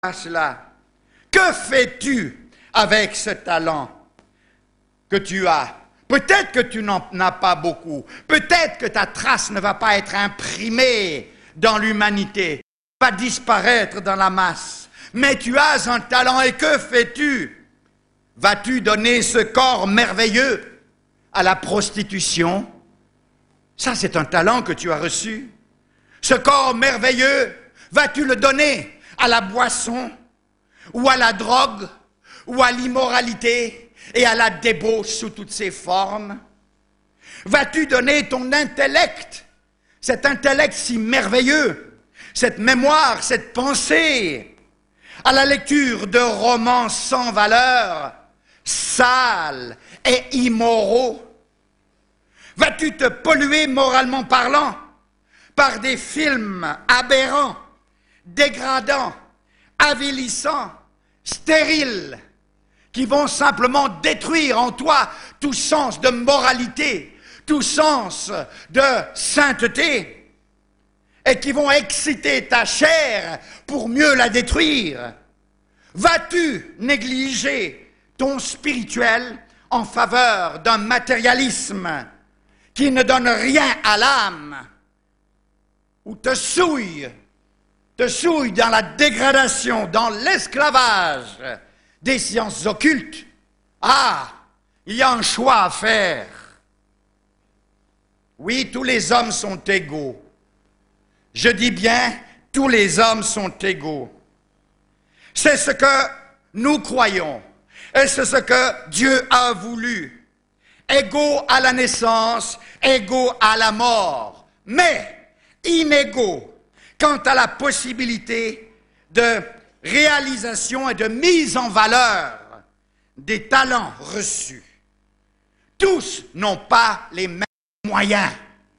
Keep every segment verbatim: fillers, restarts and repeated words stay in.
à cela. Que fais-tu avec ce talent que tu as? Peut-être que tu n'en as pas beaucoup. Peut-être que ta trace ne va pas être imprimée dans l'humanité, va disparaître dans la masse. Mais tu as un talent et que fais-tu? Vas-tu donner ce corps merveilleux à la prostitution? Ça, c'est un talent que tu as reçu. Ce corps merveilleux, vas-tu le donner à la boisson, ou à la drogue, ou à l'immoralité et à la débauche sous toutes ses formes? Vas-tu donner ton intellect, cet intellect si merveilleux, cette mémoire, cette pensée, à la lecture de romans sans valeur, sales et immoraux? Vas-tu te polluer moralement parlant par des films aberrants, dégradants, avilissants, stériles, qui vont simplement détruire en toi tout sens de moralité, tout sens de sainteté, et qui vont exciter ta chair pour mieux la détruire? Vas-tu négliger ton spirituel en faveur d'un matérialisme qui ne donne rien à l'âme, ou te souille, te souille dans la dégradation, dans l'esclavage des sciences occultes? Ah, il y a un choix à faire. Oui, tous les hommes sont égaux. Je dis bien, tous les hommes sont égaux. C'est ce que nous croyons, et c'est ce que Dieu a voulu. Égaux à la naissance, égaux à la mort, mais inégaux quant à la possibilité de réalisation et de mise en valeur des talents reçus. Tous n'ont pas les mêmes moyens.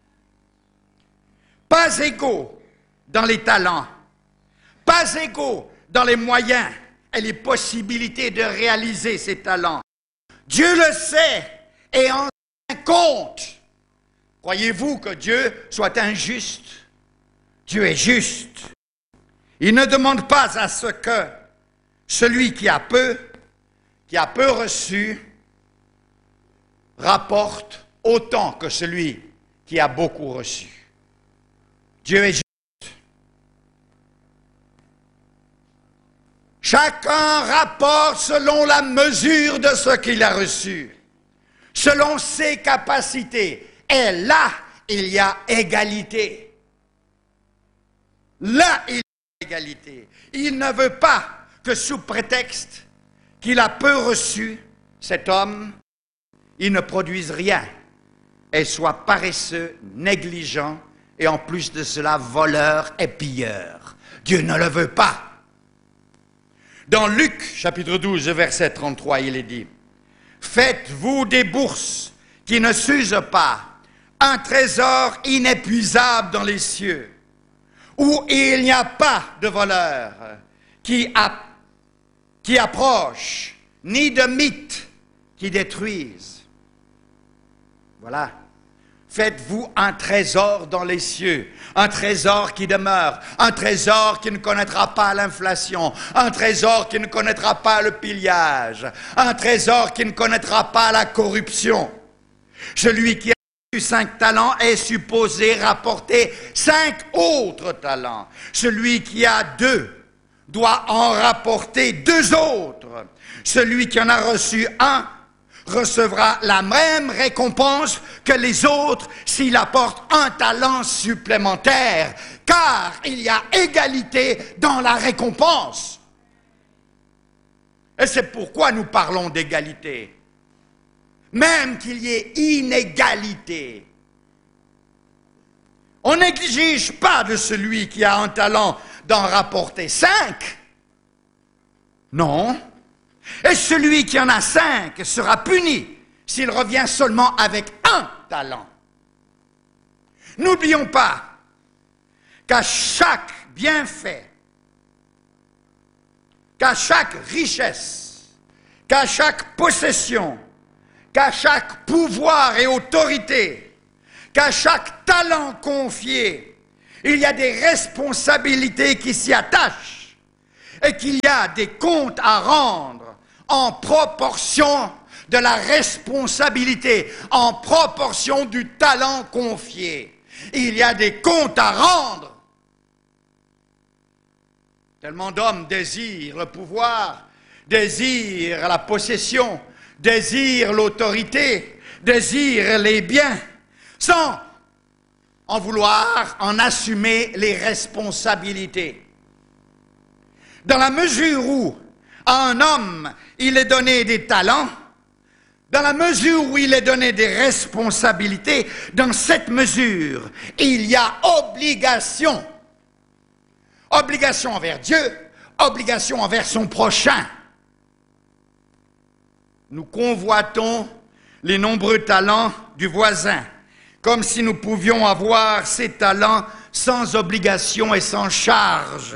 Pas égaux dans les talents, pas égaux dans les moyens et les possibilités de réaliser ces talents. Dieu le sait et en tient compte. Croyez-vous que Dieu soit injuste? Dieu est juste. Il ne demande pas à ce que celui qui a peu, qui a peu reçu, rapporte autant que celui qui a beaucoup reçu. Dieu est juste. Chacun rapporte selon la mesure de ce qu'il a reçu, selon ses capacités. Et là, il y a égalité. Là, il y a égalité. Il ne veut pas que sous prétexte qu'il a peu reçu, cet homme, il ne produise rien et soit paresseux, négligent et en plus de cela, voleur et pilleur. Dieu ne le veut pas. Dans Luc, chapitre douze, verset trente-trois, il est dit: « Faites-vous des bourses qui ne s'usent pas, un trésor inépuisable dans les cieux, où il n'y a pas de voleurs qui, a, qui approchent, ni de mythes qui détruisent. » Voilà. Faites-vous un trésor dans les cieux, un trésor qui demeure, un trésor qui ne connaîtra pas l'inflation, un trésor qui ne connaîtra pas le pillage, un trésor qui ne connaîtra pas la corruption. Celui qui a eu cinq talents est supposé rapporter cinq autres talents. Celui qui a deux doit en rapporter deux autres. Celui qui en a reçu un recevra la même récompense que les autres s'il apporte un talent supplémentaire, car il y a égalité dans la récompense. Et c'est pourquoi nous parlons d'égalité. Même qu'il y ait inégalité. On n'exige pas de celui qui a un talent d'en rapporter cinq. Non. Et celui qui en a cinq sera puni s'il revient seulement avec un talent. N'oublions pas qu'à chaque bienfait, qu'à chaque richesse, qu'à chaque possession, qu'à chaque pouvoir et autorité, qu'à chaque talent confié, il y a des responsabilités qui s'y attachent. et qu'il y a des comptes à rendre en proportion de la responsabilité, en proportion du talent confié. Il y a des comptes à rendre. Tellement d'hommes désirent le pouvoir, désirent la possession, désirent l'autorité, désirent les biens, sans en vouloir en assumer les responsabilités. Dans la mesure où à un homme il est donné des talents, dans la mesure où il est donné des responsabilités, dans cette mesure, il y a obligation. Obligation envers Dieu, obligation envers son prochain. Nous convoitons les nombreux talents du voisin, comme si nous pouvions avoir ces talents sans obligation et sans charge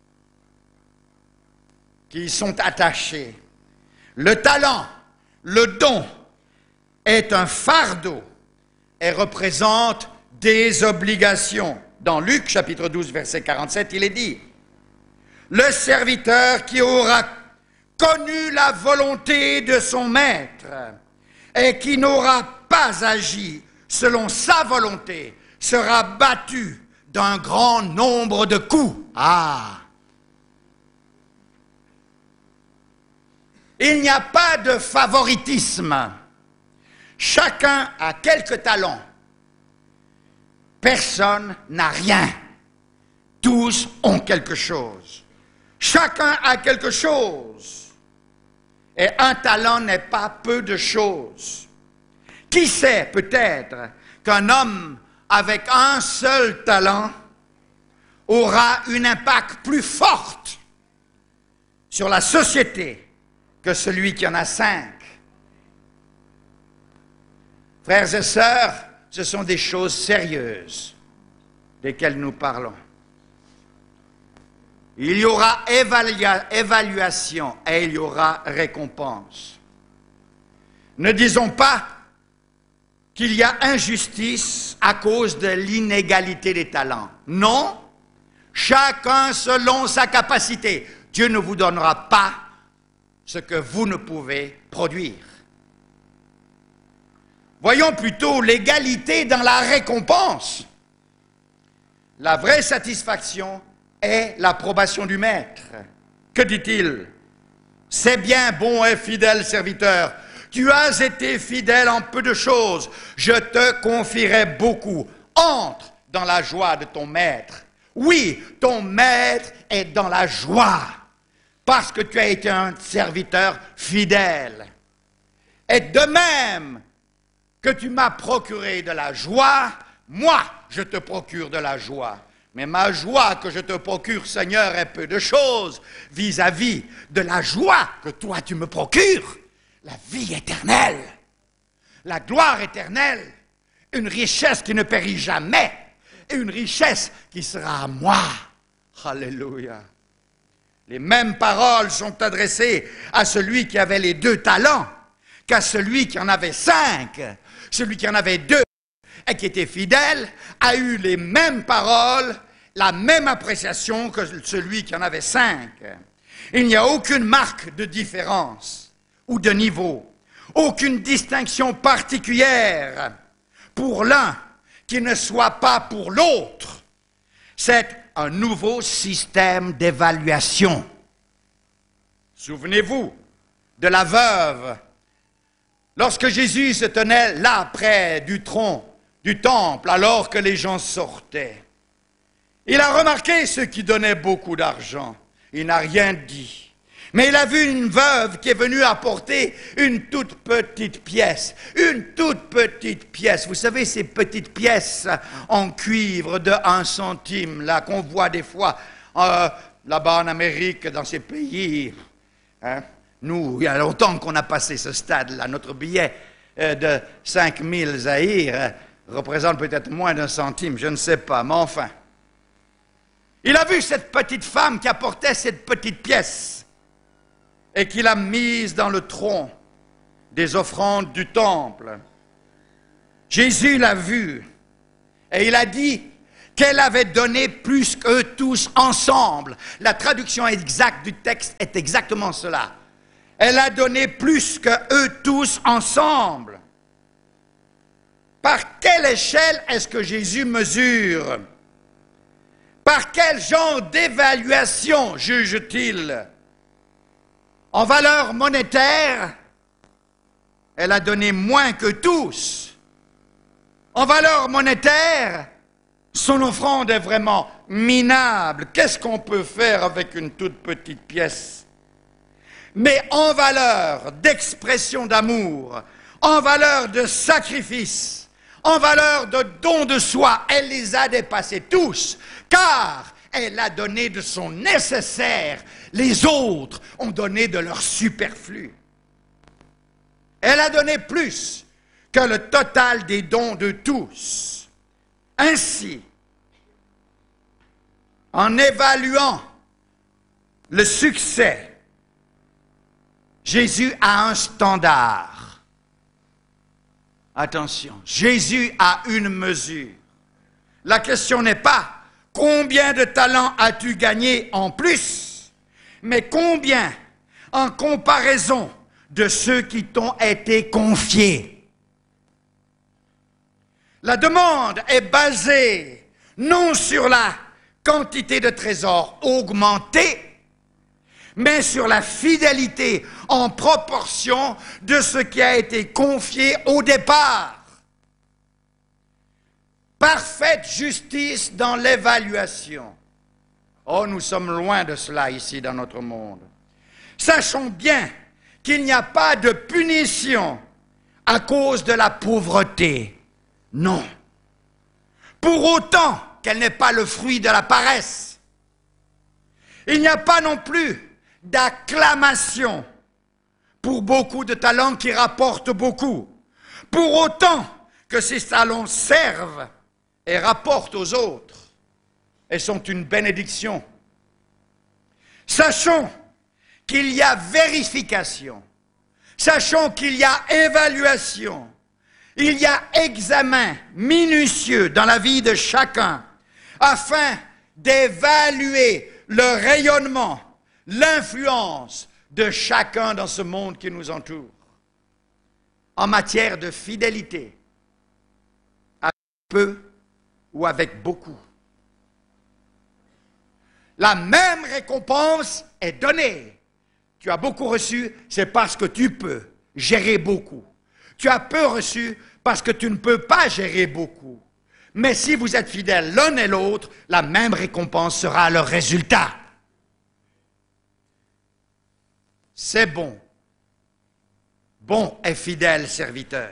qui y sont attachés. Le talent, le don, est un fardeau et représente des obligations. Dans Luc, chapitre douze, verset quarante-sept, il est dit « Le serviteur qui aura connu la volonté de son maître et qui n'aura pas agi selon sa volonté sera battu d'un grand nombre de coups. » Ah! Il n'y a pas de favoritisme. Chacun a quelques talents. Personne n'a rien. Tous ont quelque chose. Chacun a quelque chose. Et un talent n'est pas peu de choses. Qui sait peut-être qu'un homme avec un seul talent aura un impact plus fort sur la société que celui qui en a cinq. Frères et sœurs, ce sont des choses sérieuses desquelles nous parlons. Il y aura évalua- évaluation et il y aura récompense. Ne disons pas qu'il y a injustice à cause de l'inégalité des talents. Non, chacun selon sa capacité. Dieu ne vous donnera pas ce que vous ne pouvez produire. Voyons plutôt l'égalité dans la récompense. La vraie satisfaction est l'approbation du maître. Que dit-il? C'est bien, bon et fidèle serviteur. Tu as été fidèle en peu de choses. Je te confierai beaucoup. Entre dans la joie de ton maître. Oui, ton maître est dans la joie. Parce que tu as été un serviteur fidèle. Et de même que tu m'as procuré de la joie, moi, je te procure de la joie. Mais ma joie que je te procure, Seigneur, est peu de choses vis-à-vis de la joie que toi tu me procures, la vie éternelle, la gloire éternelle, une richesse qui ne périt jamais et une richesse qui sera à moi. Alléluia. Les mêmes paroles sont adressées à celui qui avait les deux talents qu'à celui qui en avait cinq. Celui qui en avait deux et qui était fidèle a eu les mêmes paroles, la même appréciation que celui qui en avait cinq. Il n'y a aucune marque de différence ou de niveau, aucune distinction particulière pour l'un qui ne soit pas pour l'autre. C'est un nouveau système d'évaluation. Souvenez-vous de la veuve. Lorsque Jésus se tenait là près du tronc du temple, alors que les gens sortaient, il a remarqué ceux qui donnaient beaucoup d'argent. Il n'a rien dit. Mais il a vu une veuve qui est venue apporter une toute petite pièce. Une toute petite pièce. Vous savez, ces petites pièces en cuivre de un centime, là, qu'on voit des fois euh, là-bas en Amérique, dans ces pays. Hein? Nous, il y a longtemps qu'on a passé ce stade-là. Notre billet euh, de cinq mille zaïrs euh, représente peut-être moins d'un centime, je ne sais pas, mais enfin. Il a vu cette petite femme qui apportait cette petite pièce et qui l'a mise dans le tronc des offrandes du temple. Jésus l'a vu et il a dit qu'elle avait donné plus qu'eux tous ensemble. La traduction exacte du texte est exactement cela. Elle a donné plus qu'eux tous ensemble. Par quelle échelle est-ce que Jésus mesure? Par quel genre d'évaluation juge-t-il? En valeur monétaire, elle a donné moins que tous. En valeur monétaire, son offrande est vraiment minable. Qu'est-ce qu'on peut faire avec une toute petite pièce? Mais en valeur d'expression d'amour, en valeur de sacrifice, en valeur de don de soi, elle les a dépassés tous, car elle a donné de son nécessaire. Les autres ont donné de leur superflu. Elle a donné plus que le total des dons de tous. Ainsi, en évaluant le succès, Jésus a un standard. Attention, Jésus a une mesure. La question n'est pas combien de talents as-tu gagné en plus, mais combien en comparaison de ceux qui t'ont été confiés. La demande est basée non sur la quantité de trésors augmentée, mais sur la fidélité en proportion de ce qui a été confié au départ. Parfaite justice dans l'évaluation. Oh, nous sommes loin de cela ici dans notre monde. Sachons bien qu'il n'y a pas de punition à cause de la pauvreté. Non. Pour autant qu'elle n'est pas le fruit de la paresse. Il n'y a pas non plus d'acclamation pour beaucoup de talents qui rapportent beaucoup. Pour autant que ces talents servent et rapportent aux autres et sont une bénédiction. Sachons qu'il y a vérification. Sachons qu'il y a évaluation. Il y a examen minutieux dans la vie de chacun afin d'évaluer le rayonnement, l'influence de chacun dans ce monde qui nous entoure. En matière de fidélité, avec peu ou avec beaucoup. La même récompense est donnée. Tu as beaucoup reçu, c'est parce que tu peux gérer beaucoup. Tu as peu reçu parce que tu ne peux pas gérer beaucoup. Mais si vous êtes fidèles l'un et l'autre, la même récompense sera le résultat. C'est bon. Bon et fidèle serviteur.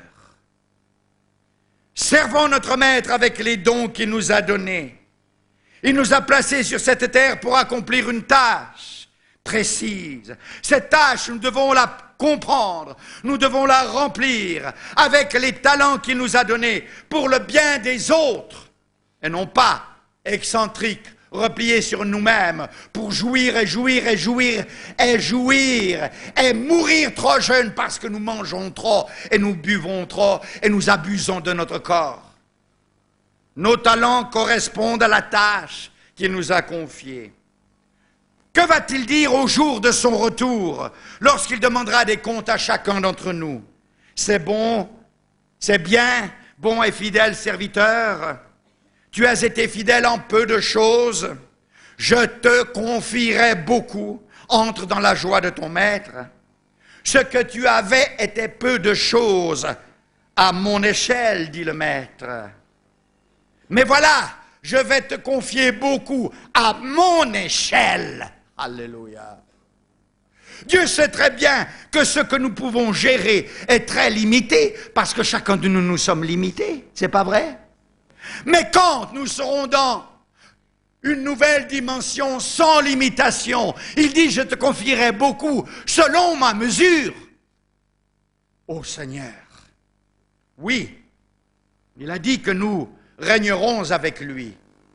Servons notre Maître avec les dons qu'il nous a donnés. Il nous a placés sur cette terre pour accomplir une tâche précise. Cette tâche, nous devons la comprendre, nous devons la remplir avec les talents qu'il nous a donnés pour le bien des autres et non pas excentriques, repliés sur nous-mêmes pour jouir et jouir et jouir et jouir et mourir trop jeune parce que nous mangeons trop et nous buvons trop et nous abusons de notre corps. Nos talents correspondent à la tâche qu'il nous a confiée. Que va-t-il dire au jour de son retour, lorsqu'il demandera des comptes à chacun d'entre nous? C'est bon, c'est bien, bon et fidèle serviteur. Tu as été fidèle en peu de choses. Je te confierai beaucoup. Entre dans la joie de ton maître. Ce que tu avais était peu de choses à mon échelle, dit le maître. Mais voilà, je vais te confier beaucoup à mon échelle. Alléluia. Dieu sait très bien que ce que nous pouvons gérer est très limité, parce que chacun de nous, nous sommes limités. C'est pas vrai? Mais quand nous serons dans une nouvelle dimension sans limitation, il dit, je te confierai beaucoup selon ma mesure. Ô Seigneur, oui, il a dit que nous régnerons avec lui.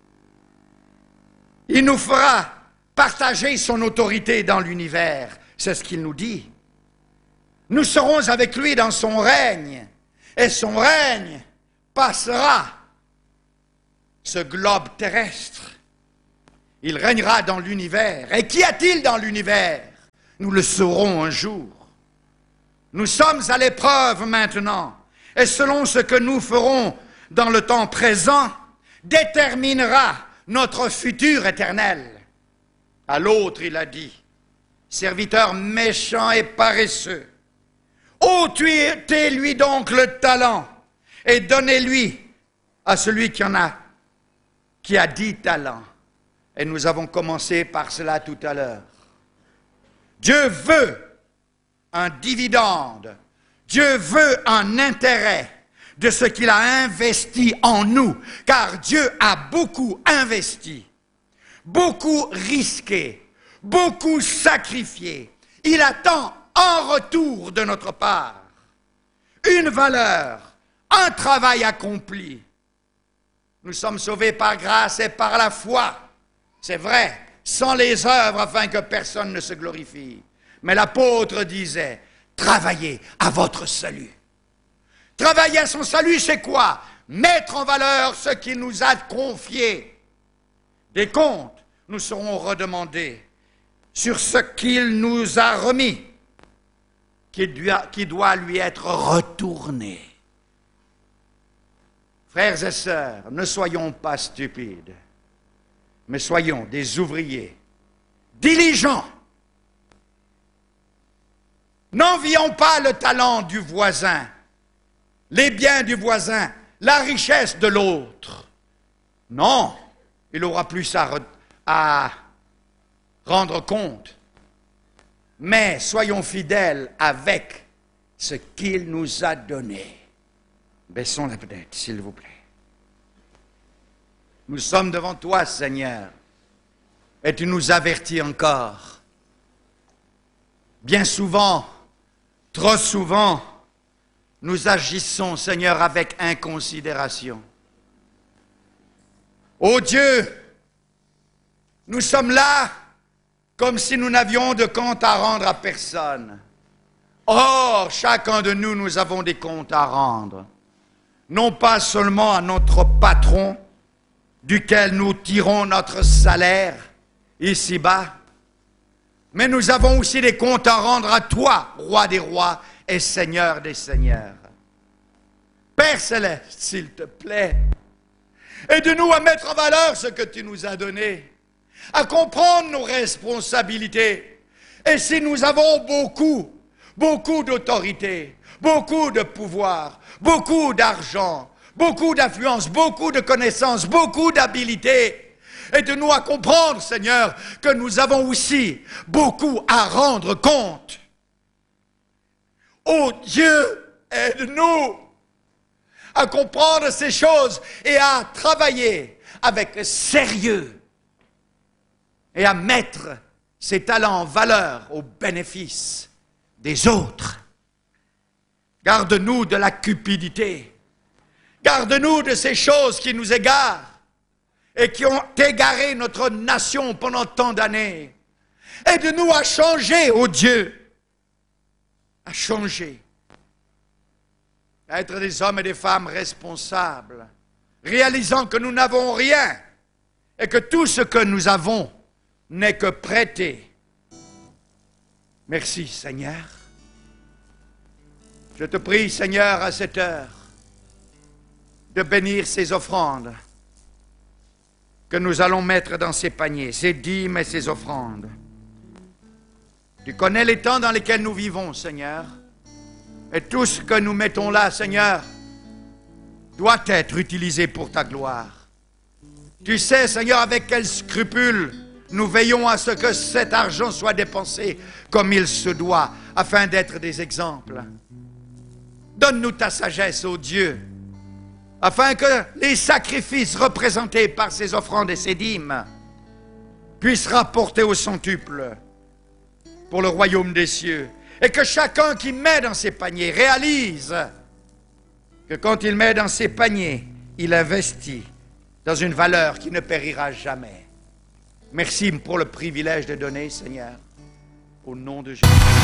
Il nous fera partager son autorité dans l'univers. C'est ce qu'il nous dit. Nous serons avec lui dans son règne. Et son règne passera. ce globe terrestre. Il régnera dans l'univers. Et qu'y a-t-il dans l'univers? Nous le saurons un jour. Nous sommes à l'épreuve maintenant. Et selon ce que nous ferons dans le temps présent, déterminera notre futur éternel. À l'autre, il a dit, serviteur méchant et paresseux, ôtez-lui donc le talent et donnez-lui à celui qui en a, qui a dix talents. Et nous avons commencé par cela tout à l'heure. Dieu veut un dividende. Dieu veut un intérêt de ce qu'il a investi en nous, car Dieu a beaucoup investi, beaucoup risqué, beaucoup sacrifié. Il attend en retour de notre part une valeur, un travail accompli. Nous sommes sauvés par grâce et par la foi, c'est vrai, sans les œuvres afin que personne ne se glorifie. Mais l'apôtre disait, travaillez à votre salut. Travailler à son salut, c'est quoi? Mettre en valeur ce qu'il nous a confié. Des comptes nous seront redemandés sur ce qu'il nous a remis, qui doit, qui doit lui être retourné. Frères et sœurs, ne soyons pas stupides, mais soyons des ouvriers diligents. N'envions pas le talent du voisin, les biens du voisin, la richesse de l'autre. Non, il aura plus à, re- à rendre compte. Mais soyons fidèles avec ce qu'il nous a donné. Baissons la tête, s'il vous plaît. Nous sommes devant toi, Seigneur, et tu nous avertis encore. Bien souvent, trop souvent, nous agissons, Seigneur, avec inconsidération. Ô Dieu, nous sommes là comme si nous n'avions de compte à rendre à personne. Or, chacun de nous, nous avons des comptes à rendre. Non pas seulement à notre patron, duquel nous tirons notre salaire ici-bas, mais nous avons aussi des comptes à rendre à toi, roi des rois et seigneur des seigneurs. Père céleste, s'il te plaît, aide-nous à mettre en valeur ce que tu nous as donné, à comprendre nos responsabilités. Et si nous avons beaucoup, beaucoup d'autorité, beaucoup de pouvoir, beaucoup d'argent, beaucoup d'influence, beaucoup de connaissances, beaucoup d'habilité, aide-nous à comprendre, Seigneur, que nous avons aussi beaucoup à rendre compte. Oh Dieu, aide-nous à comprendre ces choses et à travailler avec sérieux et à mettre ces talents en valeur au bénéfice des autres. Garde-nous de la cupidité. Garde-nous de ces choses qui nous égarent et qui ont égaré notre nation pendant tant d'années. Aide-nous à changer, ô Dieu, à changer, à être des hommes et des femmes responsables, réalisant que nous n'avons rien et que tout ce que nous avons n'est que prêté. Merci, Seigneur. Je te prie, Seigneur, à cette heure, de bénir ces offrandes que nous allons mettre dans ces paniers, ces dîmes et ces offrandes. Tu connais les temps dans lesquels nous vivons, Seigneur, et tout ce que nous mettons là, Seigneur, doit être utilisé pour ta gloire. Tu sais, Seigneur, avec quel scrupule nous veillons à ce que cet argent soit dépensé comme il se doit, afin d'être des exemples. Donne-nous ta sagesse, ô Dieu, afin que les sacrifices représentés par ces offrandes et ces dîmes puissent rapporter au centuple pour le royaume des cieux. Et que chacun qui met dans ses paniers réalise que quand il met dans ses paniers, il investit dans une valeur qui ne périra jamais. Merci pour le privilège de donner, Seigneur, au nom de Jésus.